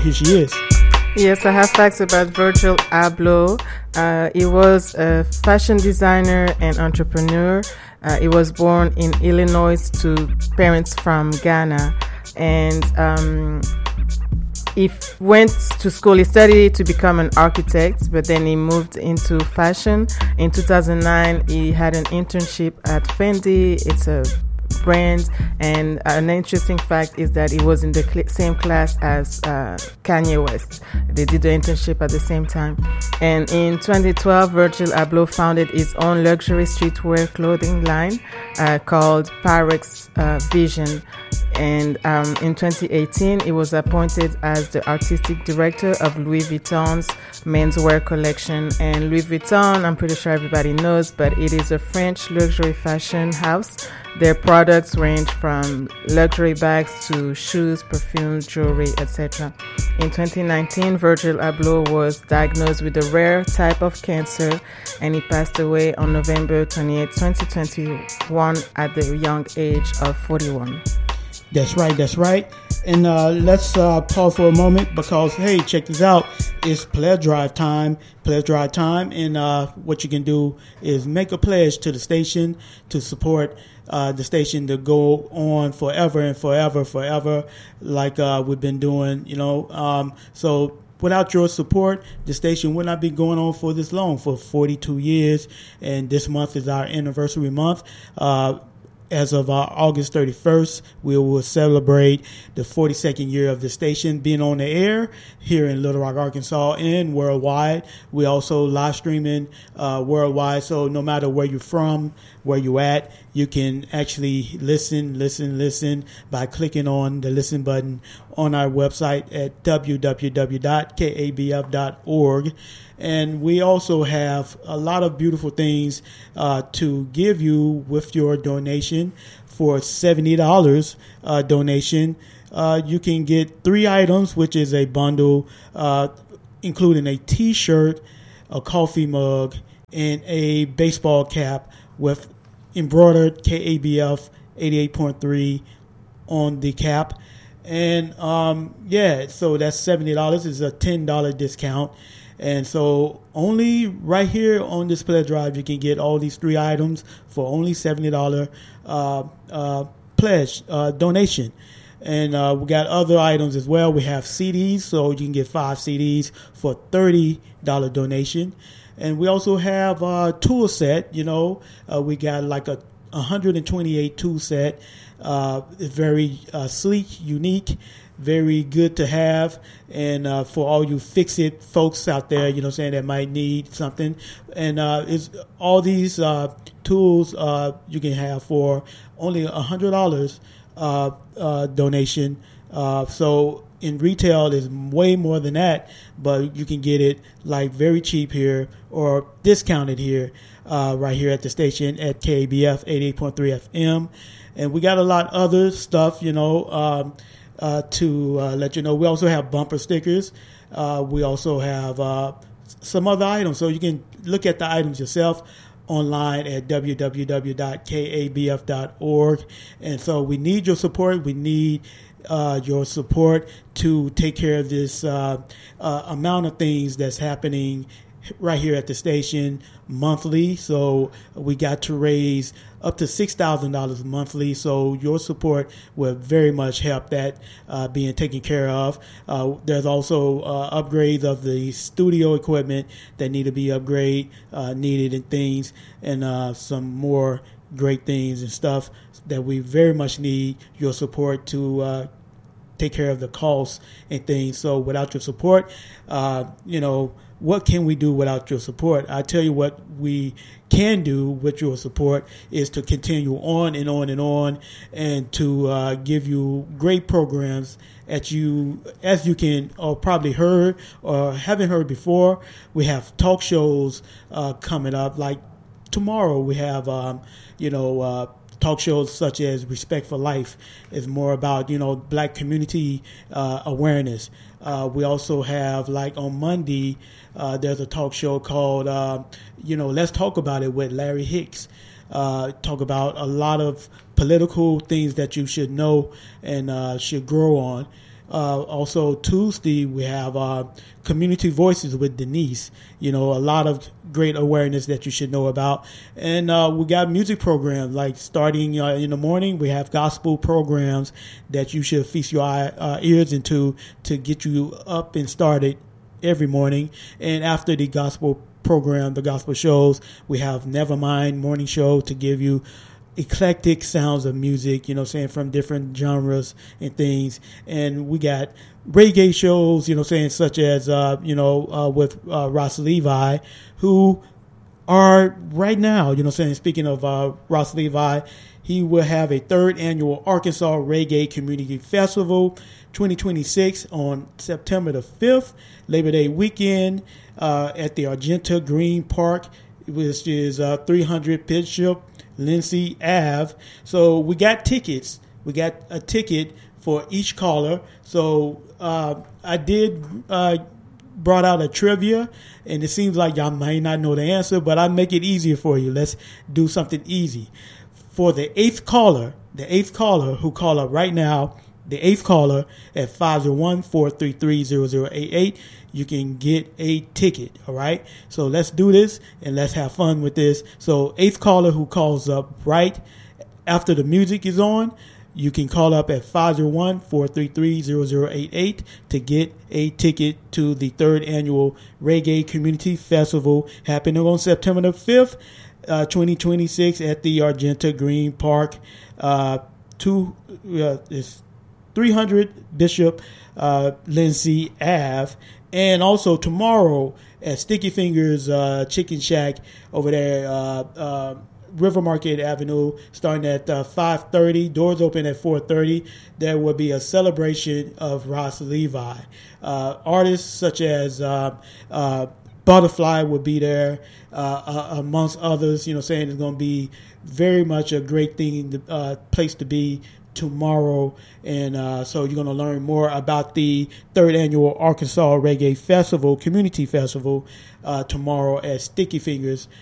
here she is. Yes, I have facts about Virgil Abloh. He was a fashion designer and entrepreneur. He was born in Illinois to parents from Ghana, and he went to school. He studied to become an architect, but then he moved into fashion. In 2009, he had an internship at Fendi. It's a brand, and an interesting fact is that he was in the same class as Kanye West. They did the internship at the same time. And in 2012, Virgil Abloh founded his own luxury streetwear clothing line called Pyrex Vision. And in 2018, he was appointed as the artistic director of Louis Vuitton's menswear collection. And Louis Vuitton, I'm pretty sure everybody knows, but it is a French luxury fashion house. Their products range from luxury bags to shoes, perfume, jewelry, etc. In 2019, Virgil Abloh was diagnosed with a rare type of cancer, and he passed away on November 28, 2021 at the young age of 41. That's right. And let's pause for a moment because, hey, check this out. It's pledge drive time. And what you can do is make a pledge to the station to support the station to go on forever and forever, like we've been doing, so without your support, the station would not be going on for this long, for 42 years. And this month is our anniversary month. As of August 31st, we will celebrate the 42nd year of the station being on the air here in Little Rock, Arkansas, and worldwide. We also live streaming worldwide, so no matter where you're from, where you at, you can actually listen by clicking on the listen button on our website at www.kabf.org. And we also have a lot of beautiful things to give you with your donation. For $70 donation, you can get 3 items, which is a bundle including a T-shirt, a coffee mug, and a baseball cap with embroidered KABF 88.3 on the cap. And so that's $70. It's a $10 discount. And so only right here on this pledge drive, you can get all these 3 items for only $70 pledge donation. And we got other items as well. We have CDs, so you can get 5 CDs for $30 donation. And we also have a tool set. We got like a 128 tool set. It's very sleek, unique, very good to have, and for all you fix-it folks out there, that might need something. And it's all these tools you can have for only $100 donation. So in retail is way more than that, but you can get it like very cheap here or discounted here, right here at the station at KABF 88.3 FM. And we got a lot of other stuff, to let you know. We also have bumper stickers. We also have some other items. So you can look at the items yourself online at www.kabf.org. And so we need your support. We need your support to take care of this amount of things that's happening right here at the station monthly. So we got to raise up to $6,000 monthly. So your support will very much help that being taken care of. There's also upgrades of the studio equipment that need to be needed and things, and some more great things and stuff that we very much need your support to take care of the costs and things. So without your support, what can we do without your support? I tell you what we can do with your support is to continue on and on and on, and to give you great programs as you can or probably heard or haven't heard before. We have talk shows coming up. Like tomorrow we have talk shows such as Respect for Life. Is more about black community awareness. We also have, like on Monday, there's a talk show called Let's Talk About It with Larry Hicks. Talk about a lot of political things that you should know and should grow on. Also Tuesday we have Community Voices with Denise. A lot of great awareness that you should know about. And we got music programs, like starting in the morning, we have gospel programs that you should feast your ears into to get you up and started every morning. And after the gospel program, the gospel shows, we have Nevermind morning show to give you eclectic sounds of music, from different genres and things. And we got reggae shows, such as, with Ross Levi, who are right now, speaking of Ross Levi, he will have a third annual Arkansas Reggae Community Festival 2026 on September the 5th, Labor Day weekend, at the Argenta Green Park, which is 300 Bishop Lindsay Ave. So we got tickets. We got a ticket for each caller. So I did brought out a trivia, and it seems like y'all might not know the answer, but I'll make it easier for you. Let's do something easy. For the eighth caller who call up right now, the eighth caller at 501-433-0088, you can get a ticket. All right. So let's do this and let's have fun with this. So eighth caller who calls up right after the music is on, you can call up at 501-433-0088 to get a ticket to the third annual Reggae Community Festival happening on September the 5th, 2026 at the Argenta Green Park. It's 300 Bishop Lindsay Ave. And also tomorrow at Sticky Fingers Chicken Shack over there, River Market Avenue, starting at 5:30. Doors open at 4:30. There will be a celebration of Ross Levi. Artists such as Butterfly will be there, amongst others. Saying it's going to be very much a great thing, place to be tomorrow. And so you're going to learn more about the third annual Arkansas Reggae Festival, Community Festival, tomorrow at Sticky Fingers